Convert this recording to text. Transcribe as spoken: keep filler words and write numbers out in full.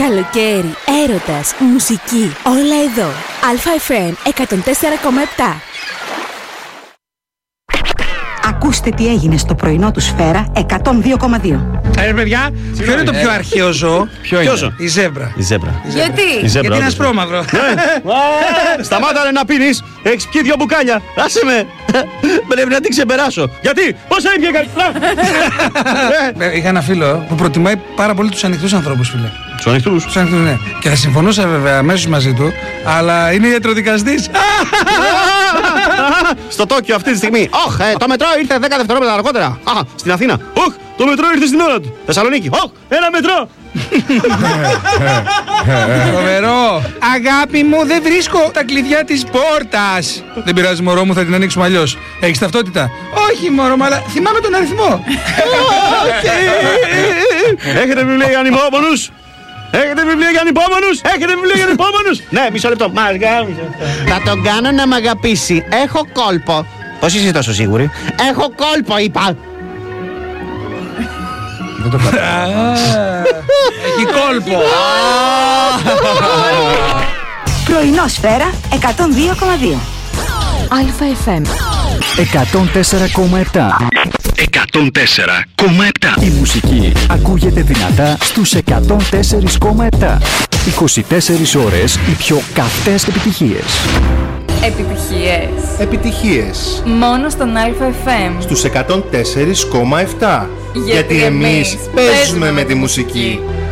Καλοκαίρι, έρωτας, μουσική, όλα εδώ. Α-εφ εμ εκατόν τέσσερα κόμμα επτά. Ακούστε τι έγινε στο πρωινό του Σφαίρα εκατόν δύο κόμμα δύο. Ε, παιδιά, ποιο είναι το πιο αρχαίο ζώο? Ποιο είναι? Η ζέμπρα. Η ζέμπρα. Γιατί? Η ζέμπρα, Γιατί είναι όντως. ασπρόμαυρο. Σταμάτα ρε να πίνεις. Έχεις πιει δυο μπουκάλια. Άσε με. Πρέπει να την ξεπεράσω. Γιατί? Πόσα ήπια Ε, Είχα ένα φίλο που προτιμάει πάρα πολύ τους ανοιχτούς ανθρώπους, φίλε. Τους ανοιχτούς. Τους ανοιχτούς, ναι. Και θα συμφωνούσα βέβαια αμέσως μαζί του, αλλά είναι ιατροδικαστής. Στο Τόκιο αυτή τη στιγμή. Όχ, ε, το μετρό ήρθε δέκα δευτερόλεπτα αργότερα. Α, στην Αθήνα. Όχ, το μετρό ήρθε στην ώρα του. Θεσσαλονίκη. Όχ, ένα μετρό. Φοβερό. Αγάπη μου, δεν βρίσκω τα κλειδιά της πόρτας. Δεν πειράζει, μωρό μου, θα την ανοίξουμε αλλιώς. Έχεις ταυτότητα? Όχι, μωρό μου, αλλά θυμάμαι τον αριθμό. Έχετε βιβλία για ανυπόμονους? Έχετε βιβλία για ανυπόμονους? Έχετε βιβλία για ανυπόμονους? Ναι, μισό λεπτό. Μας γάμισε. Θα τον κάνω να μ' αγαπήσει. Έχω κόλπο. Πώς είσαι τόσο σίγουρη? Έχω κόλπο, είπα. Δεν το κατάλαβα. Έχει κόλπο. Πρωινό Σφαίρα εκατόν δύο κόμμα δύο. Α-εφ εμ εκατόν τέσσερα κόμμα επτά. εκατόν τέσσερα κόμμα επτά. Η μουσική ακούγεται δυνατά στους εκατόν τέσσερα κόμμα επτά. είκοσι τέσσερις ώρες οι πιο καυτές επιτυχίες. Επιτυχίες. Επιτυχίες. Μόνο στον Α-εφ εμ. Στους εκατόν τέσσερα κόμμα επτά. Γιατί εμείς παίζουμε με τη μουσική.